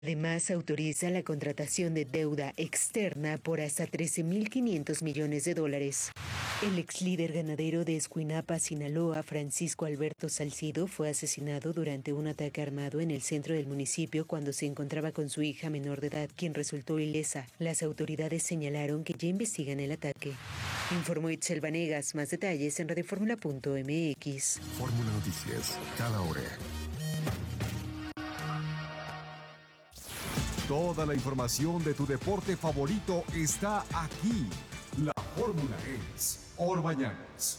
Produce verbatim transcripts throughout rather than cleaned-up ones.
Además, autoriza la contratación de deuda externa por hasta trece mil quinientos millones de dólares. El ex líder ganadero de Escuinapa, Sinaloa, Francisco Alberto Salcido, fue asesinado durante un ataque armado en el centro del municipio cuando se encontraba con su hija menor de edad, quien resultó ilesa. Las autoridades señalaron que ya investigan el ataque. Informó Itzel Vanegas. Más detalles en radioformula punto m x. Fórmula Noticias, cada hora. Toda la información de tu deporte favorito está aquí. La fórmula es Orbañanos.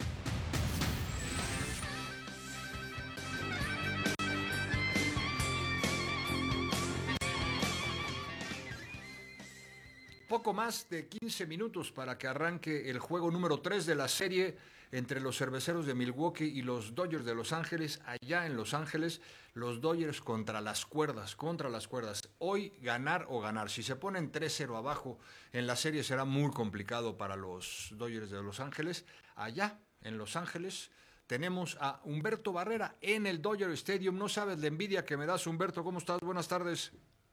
Poco más de quince minutos para que arranque el juego número tres de la serie entre los Cerveceros de Milwaukee y los Dodgers de Los Ángeles. Allá en Los Ángeles, los Dodgers contra las cuerdas, contra las cuerdas. Hoy ganar o ganar. Si se ponen tres cero abajo en la serie será muy complicado para los Dodgers de Los Ángeles. Allá en Los Ángeles tenemos a Humberto Barrera en el Dodger Stadium. No sabes la envidia que me das, Humberto. ¿Cómo estás? Buenas tardes.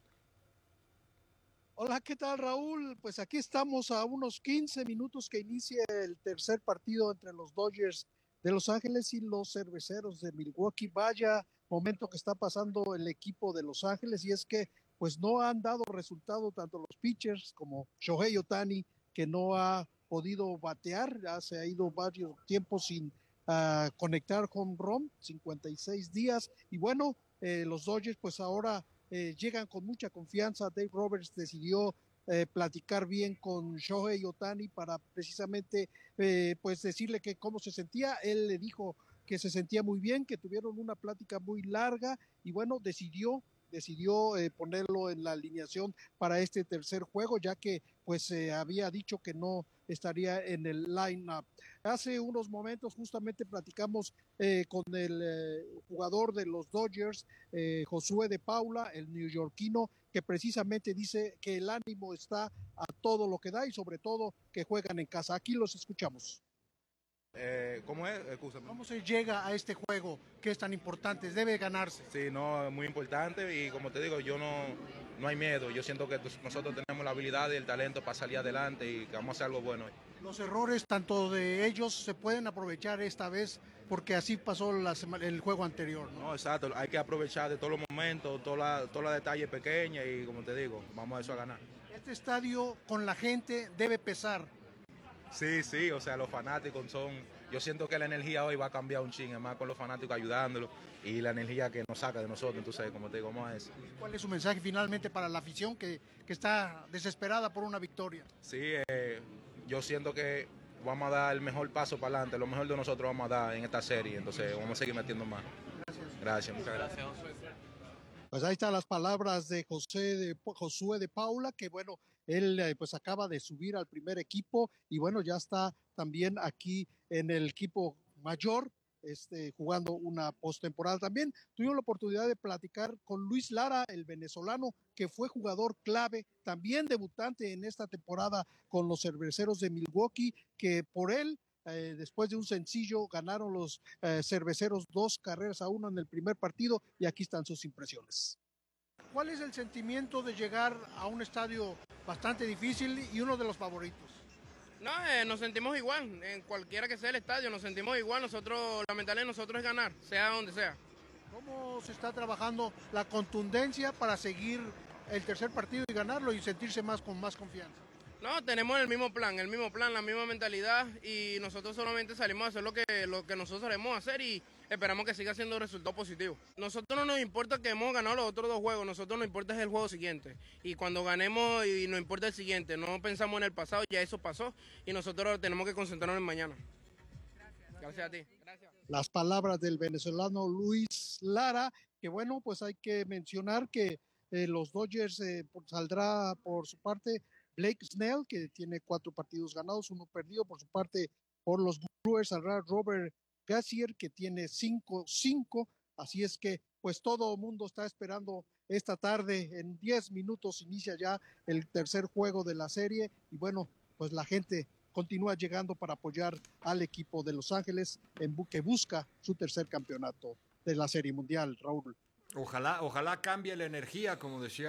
Hola, ¿qué tal, Raúl? Pues aquí estamos a unos quince minutos que inicie el tercer partido entre los Dodgers de Los Ángeles y los Cerveceros de Milwaukee. Vaya momento que está pasando el equipo de Los Ángeles, y es que pues no han dado resultado tanto los pitchers como Shohei Ohtani, que no ha podido batear, ya se ha ido varios tiempos sin uh, conectar home run, cincuenta y seis días, y bueno, eh, los Dodgers pues ahora Eh, llegan con mucha confianza. Dave Roberts decidió eh, platicar bien con Shohei Ohtani para precisamente eh, pues decirle que cómo se sentía. Él le dijo que se sentía muy bien, que tuvieron una plática muy larga y bueno, decidió decidió eh, ponerlo en la alineación para este tercer juego, ya que pues eh, había dicho que no estaría en el line-up. Hace unos momentos justamente platicamos eh, con el eh, jugador de los Dodgers, eh, Josué de Paula, el neoyorquino, que precisamente dice que el ánimo está a todo lo que da y sobre todo que juegan en casa. Aquí los escuchamos. Eh, ¿Cómo es? Excúsame. ¿Cómo se llega a este juego que es tan importante? Debe ganarse. Sí, no, es muy importante y como te digo, yo no, no hay miedo. Yo siento que nosotros tenemos la habilidad y el talento para salir adelante y que vamos a hacer algo bueno. Los errores tanto de ellos se pueden aprovechar esta vez porque así pasó la semana, el juego anterior, ¿no? No, exacto, hay que aprovechar de todos los momentos, todos los toda detalles pequeños y como te digo, vamos a eso a ganar. Este estadio con la gente debe pesar. Sí, sí, o sea, los fanáticos son... Yo siento que la energía hoy va a cambiar un ching, más con los fanáticos ayudándolos y la energía que nos saca de nosotros, entonces, como te digo, vamos a eso. ¿Cuál es su mensaje finalmente para la afición que, que está desesperada por una victoria? Sí, eh, yo siento que vamos a dar el mejor paso para adelante, lo mejor de nosotros vamos a dar en esta serie, entonces vamos a seguir metiendo más. Gracias. Gracias, muchas gracias. Pues ahí están las palabras de José de Josué de Paula, que bueno, él eh, pues acaba de subir al primer equipo y bueno, ya está también aquí en el equipo mayor, este, jugando una postemporada. También tuvimos la oportunidad de platicar con Luis Lara, el venezolano, que fue jugador clave, también debutante en esta temporada con los Cerveceros de Milwaukee, que por él Eh, después de un sencillo ganaron los eh, Cerveceros dos carreras a uno en el primer partido y aquí están sus impresiones. ¿Cuál es el sentimiento de llegar a un estadio bastante difícil y uno de los favoritos? No, eh, nos sentimos igual, en cualquiera que sea el estadio, nos sentimos igual. Nosotros, la mentalidad de nosotros es ganar, sea donde sea. ¿Cómo se está trabajando la contundencia para seguir el tercer partido y ganarlo y sentirse más con más confianza? No, tenemos el mismo plan, el mismo plan, la misma mentalidad y nosotros solamente salimos a hacer lo que, lo que nosotros sabemos hacer y esperamos que siga siendo resultado positivo. Nosotros no nos importa que hemos ganado los otros dos juegos, nosotros nos importa es el juego siguiente y cuando ganemos y nos importa el siguiente, no pensamos en el pasado, ya eso pasó y nosotros tenemos que concentrarnos en mañana. Gracias, Gracias a ti. Gracias. Las palabras del venezolano Luis Lara, que bueno, pues hay que mencionar que eh, los Dodgers eh, saldrá por su parte Blake Snell, que tiene cuatro partidos ganados, uno perdido. Por su parte, por los Brewers saldrá Robert Gassier, que tiene cinco cinco. Así es que, pues todo el mundo está esperando esta tarde. En diez minutos inicia ya el tercer juego de la serie. Y bueno, pues la gente continúa llegando para apoyar al equipo de Los Ángeles en bu- que busca su tercer campeonato de la Serie Mundial, Raúl. Ojalá, ojalá cambie la energía, como decía